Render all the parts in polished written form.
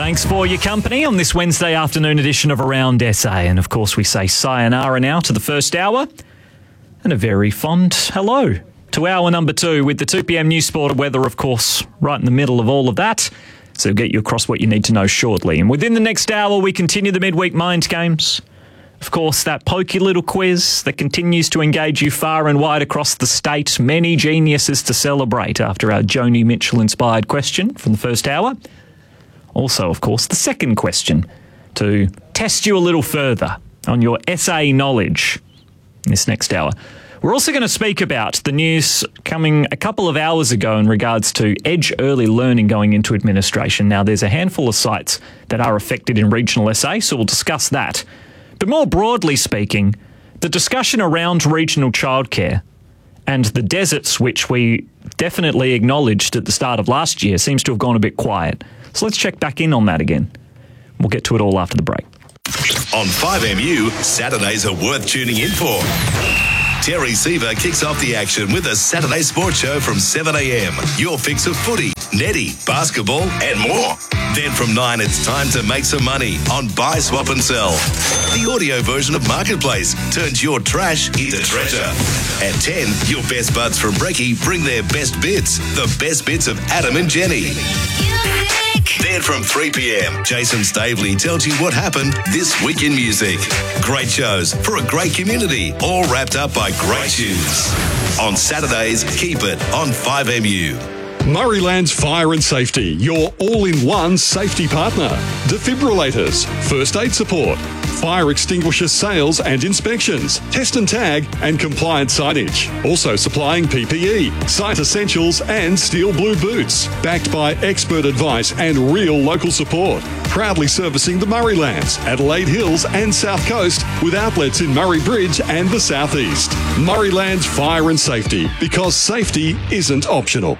Thanks for your company on this Wednesday afternoon edition of Around SA. And of course, we say sayonara now to the first hour and a very fond hello to hour number 2 with the 2 p.m. news, sport and weather, of course, right in the middle of all of that. So get you across what you need to know shortly. And within the next hour, we continue the midweek mind games. Of course, that pokey little quiz that continues to engage you far and wide across the state. Many geniuses to celebrate after our Joni Mitchell-inspired question from the first hour. Also, of course, the second question to test you a little further on your SA knowledge in this next hour. We're also going to speak about the news coming a couple of hours ago in regards to Edge Early Learning going into administration. Now, there's a handful of sites that are affected in regional SA, so we'll discuss that. But more broadly speaking, the discussion around regional childcare and the deserts, which we definitely acknowledged at the start of last year, seems to have gone a bit quiet. So let's check back in on that again. We'll get to it all after the break. On 5MU, Saturdays are worth tuning in for. Terry Seaver kicks off the action with a Saturday sports show from 7am. Your fix of footy, netty, basketball and more. Then from 9, it's time to make some money on Buy, Swap and Sell. The audio version of Marketplace turns your trash into treasure. At 10, your best buds from Brekkie bring their best bits. The best bits of Adam and Jenny. Then from 3pm, Jason Stavely tells you what happened this week in music. Great shows for a great community, all wrapped up by great tunes. On Saturdays, keep it on 5MU. Murraylands Fire and Safety, your all-in-one safety partner. Defibrillators, first aid support, fire extinguisher sales and inspections, test and tag and compliant signage. Also supplying PPE, site essentials and steel blue boots. Backed by expert advice and real local support. Proudly servicing the Murraylands, Adelaide Hills and South Coast with outlets in Murray Bridge and the South East. Murraylands Fire and Safety, because safety isn't optional.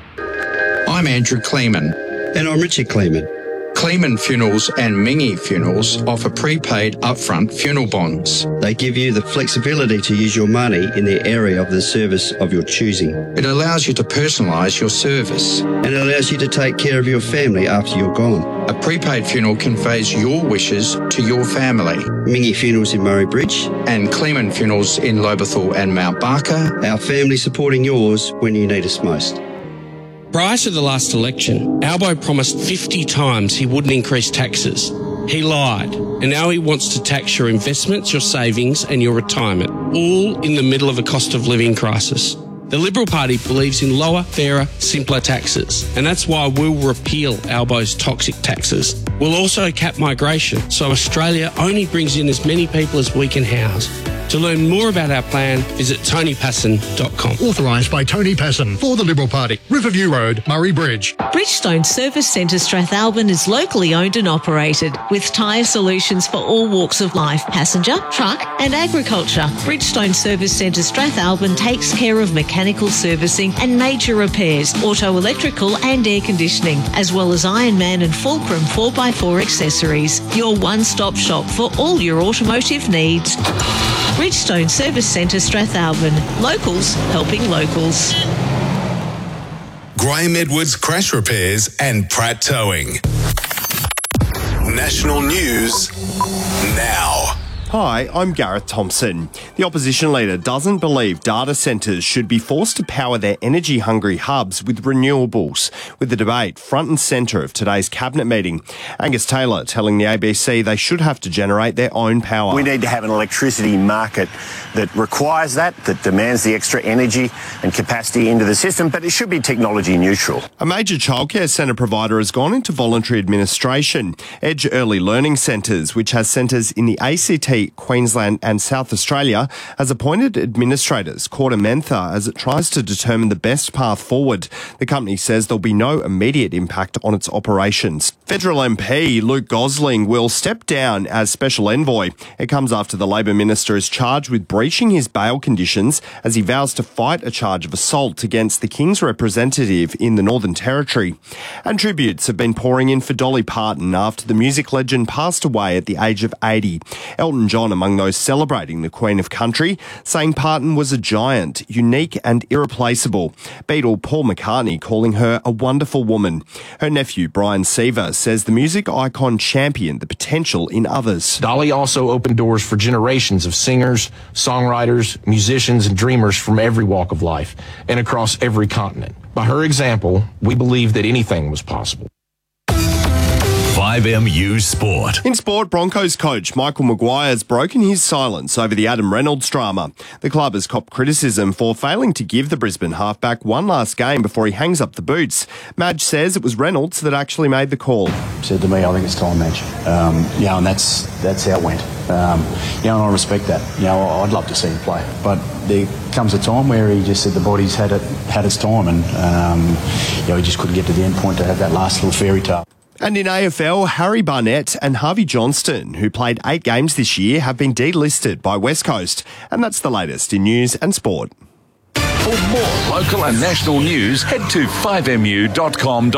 I'm Andrew Kleeman. And I'm Richard Kleeman. Kleeman Funerals and Mingy Funerals offer prepaid upfront funeral bonds. They give you the flexibility to use your money in the area of the service of your choosing. It allows you to personalise your service. And it allows you to take care of your family after you're gone. A prepaid funeral conveys your wishes to your family. Mingy Funerals in Murray Bridge. And Kleeman Funerals in Lobethal and Mount Barker. Our family supporting yours when you need us most. Prior to the last election, Albo promised 50 times he wouldn't increase taxes. He lied, and now he wants to tax your investments, your savings and your retirement, all in the middle of a cost of living crisis. The Liberal Party believes in lower, fairer, simpler taxes, and that's why we'll repeal Albo's toxic taxes. We'll also cap migration, so Australia only brings in as many people as we can house. To learn more about our plan, visit tonypasson.com. Authorised by Tony Passon for the Liberal Party. Riverview Road, Murray Bridge. Bridgestone Service Centre Strathalbyn is locally owned and operated with tyre solutions for all walks of life, passenger, truck and agriculture. Bridgestone Service Centre Strathalbyn takes care of mechanical servicing and major repairs, auto electrical and air conditioning, as well as Ironman and Fulcrum 4x4 accessories. Your one-stop shop for all your automotive needs. Bridgestone Service Centre Strathalbyn. Locals helping locals. Graham Edwards Crash Repairs and Pratt Towing. National news now. Hi, I'm Gareth Thompson. The opposition leader doesn't believe data centres should be forced to power their energy-hungry hubs with renewables, with the debate front and centre of today's cabinet meeting. Angus Taylor telling the ABC they should have to generate their own power. We need to have an electricity market that requires that demands the extra energy and capacity into the system, but it should be technology neutral. A major childcare centre provider has gone into voluntary administration. Edge Early Learning Centres, which has centres in the ACT, Queensland and South Australia, has appointed administrators KordaMentha as it tries to determine the best path forward. The company says there'll be no immediate impact on its operations. Federal MP Luke Gosling will step down as Special Envoy. It comes after the Labor Minister is charged with breaching his bail conditions as he vows to fight a charge of assault against the King's representative in the Northern Territory. And tributes have been pouring in for Dolly Parton after the music legend passed away at the age of 80. Elton Elton John among those celebrating the Queen of Country, saying Parton was a giant, unique and irreplaceable. Beatle Paul McCartney calling her a wonderful woman. Her nephew Brian Seaver says the music icon championed the potential in others. Dolly also opened doors for generations of singers, songwriters, musicians and dreamers from every walk of life and across every continent. By her example, we believe that anything was possible. 5MU Sport. In sport, Broncos coach Michael Maguire has broken his silence over the Adam Reynolds drama. The club has copped criticism for failing to give the Brisbane halfback one last game before he hangs up the boots. Madge says it was Reynolds that actually made the call. Said to me, I think it's time, Madge. And that's how it went. And I respect that. I'd love to see him play, but there comes a time where he just said the body's had its time, and he just couldn't get to the end point to have that last little fairy tale. And in AFL, Harry Barnett and Harvey Johnston, who played 8 games this year, have been delisted by West Coast. And that's the latest in news and sport. For more local and national news, head to 5mu.com.au.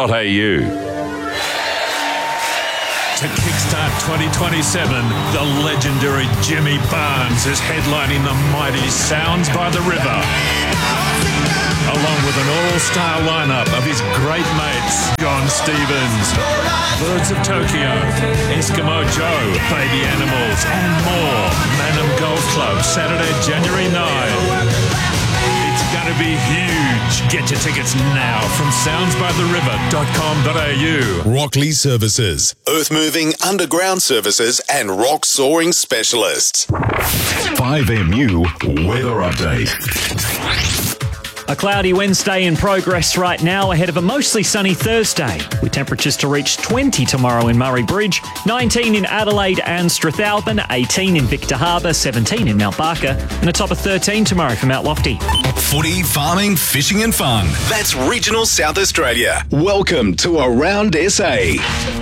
To kickstart 2027, the legendary Jimmy Barnes is headlining the mighty Sounds by the River, along with an all-star lineup of his great mates, John Stevens, Birds of Tokyo, Eskimo Joe, Baby Animals, and more. Manham Golf Club, Saturday, January 9. It's going to be huge. Get your tickets now from soundsbytheriver.com.au. Rockley Services, earth moving, underground services and rock soaring specialists. 5MU Weather Update. A cloudy Wednesday in progress right now ahead of a mostly sunny Thursday, with temperatures to reach 20 tomorrow in Murray Bridge, 19 in Adelaide and Strathalbyn, 18 in Victor Harbour, 17 in Mount Barker, and a top of 13 tomorrow for Mount Lofty. Footy, farming, fishing and fun. That's regional South Australia. Welcome to Around SA.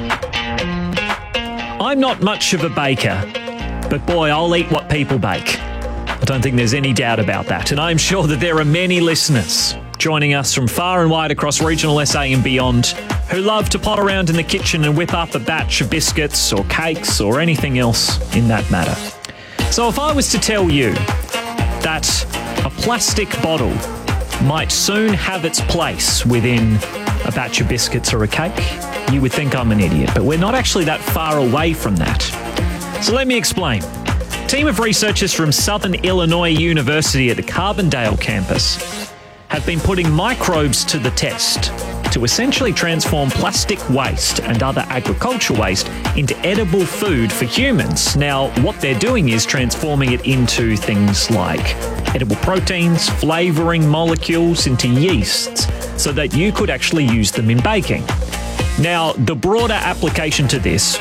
I'm not much of a baker, but boy, I'll eat what people bake. I don't think there's any doubt about that, and I'm sure that there are many listeners joining us from far and wide across regional SA and beyond who love to pot around in the kitchen and whip up a batch of biscuits or cakes or anything else in that matter. So if I was to tell you that a plastic bottle might soon have its place within a batch of biscuits or a cake, you would think I'm an idiot, but we're not actually that far away from that. So let me explain. A team of researchers from Southern Illinois University at the Carbondale campus have been putting microbes to the test to essentially transform plastic waste and other agricultural waste into edible food for humans. Now, what they're doing is transforming it into things like edible proteins, flavouring molecules, into yeasts, so that you could actually use them in baking. Now, the broader application to this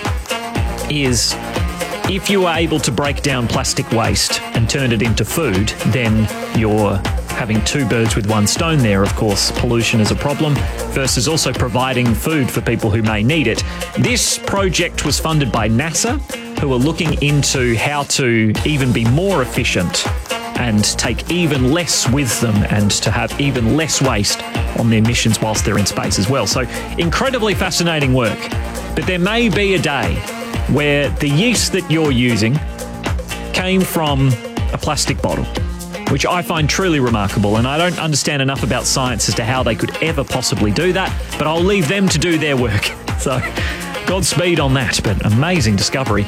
is if you are able to break down plastic waste and turn it into food, then you're having two birds with one stone there. Of course, pollution is a problem versus also providing food for people who may need it. This project was funded by NASA, who are looking into how to even be more efficient and take even less with them and to have even less waste on their missions whilst they're in space as well. So incredibly fascinating work. But there may be a day where the yeast that you're using came from a plastic bottle, which I find truly remarkable, and I don't understand enough about science as to how they could ever possibly do that, but I'll leave them to do their work. So Godspeed on that, but amazing discovery.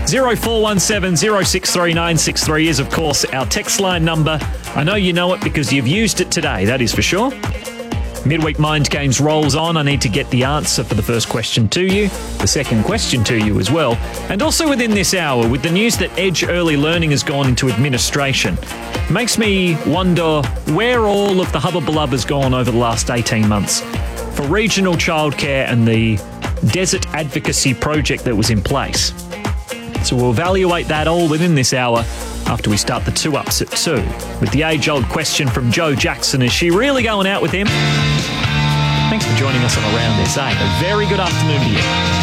0417 063 963 is, of course, our text line number. I know you know it because you've used it today, that is for sure. Midweek Mind Games rolls on. I need to get the answer for the first question to you, the second question to you as well. And also within this hour, with the news that Edge Early Learning has gone into administration, makes me wonder where all of the hubba-bubba has gone over the last 18 months for regional childcare and the Desert Advocacy Project that was in place. So we'll evaluate that all within this hour after we start the 2-ups at 2 with the age-old question from Joe Jackson. Is she really going out with him? Thanks for joining us on Around SA. A very good afternoon to you.